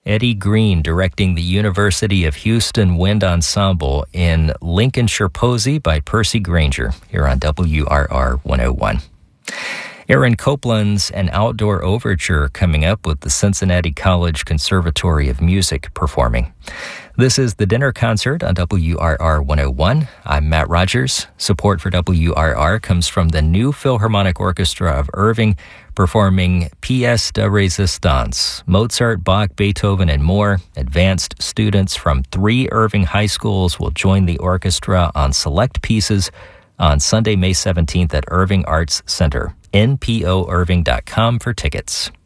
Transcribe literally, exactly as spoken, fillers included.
Eddie Green directing the University of Houston Wind Ensemble in Lincolnshire Posy by Percy Granger here on W R R one oh one. Aaron Copland's An Outdoor Overture coming up with the Cincinnati College Conservatory of Music performing. This is the Dinner Concert on W R R one oh one. I'm Matt Rogers. Support for W R R comes from the New Philharmonic Orchestra of Irving, performing Pièce de Résistance, Mozart, Bach, Beethoven, and more. Advanced students from three Irving high schools will join the orchestra on select pieces on Sunday, May seventeenth at Irving Arts Center. N P O Irving dot com for tickets.